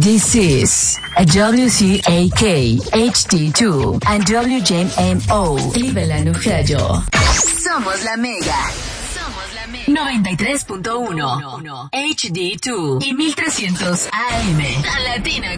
This is a WCAK HD2 and WJMO Cleveland, Ohio. Somos la Mega. 93.1 HD2 y 1300 AM. La Latina